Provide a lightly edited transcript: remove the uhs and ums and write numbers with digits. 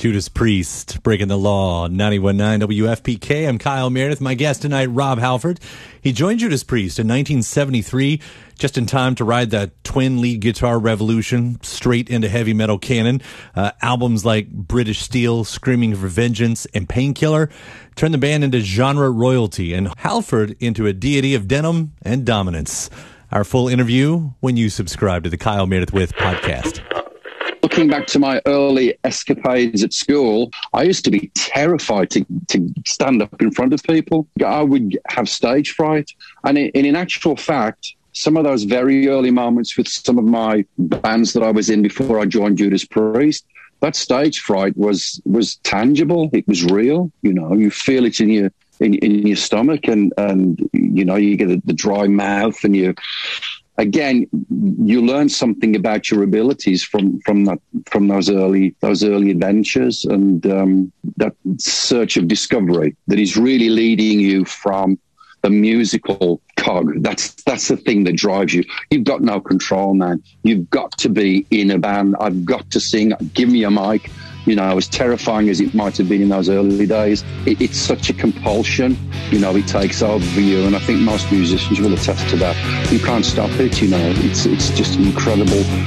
Judas Priest, Breaking the Law, 91.9 WFPK. I'm Kyle Meredith. My guest tonight, Rob Halford. He joined Judas Priest in 1973, just in time to ride that twin lead guitar revolution straight into heavy metal canon. Albums like British Steel, Screaming for Vengeance, and Painkiller turned the band into genre royalty and Halford into a deity of denim and dominance. Our full interview when you subscribe to the Kyle Meredith With podcast. Looking back to my early escapades at school, I used to be terrified to stand up in front of people. I would have stage fright. And in actual fact, some of those very early moments with some of my bands that I was in before I joined Judas Priest, that stage fright was tangible. It was real. You know, you feel it in your stomach and you know, you get the dry mouth and you learn something about your abilities from those early adventures and that search of discovery that is really leading you from the musical cog. That's the thing that drives you. You've got no control, man. You've got to be in a band. I've got to sing. Give me a mic. You know, as terrifying as it might have been in those early days, it's such a compulsion. You know, it takes over you, and I think most musicians will attest to that. You can't stop it. You know, it's just an incredible